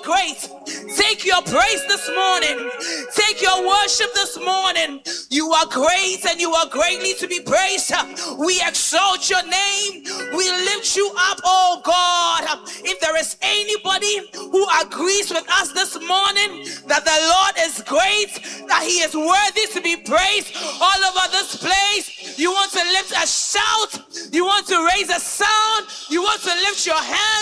great. Take your praise this morning. Take your worship this morning. You are great and you are greatly to be praised. We exalt your name. We lift you up, oh God. If there is anybody who agrees with us this morning that the Lord is great, that he is worthy to be praised all over this place, you want to lift a shout, you want to raise a sound, you want to lift your hand.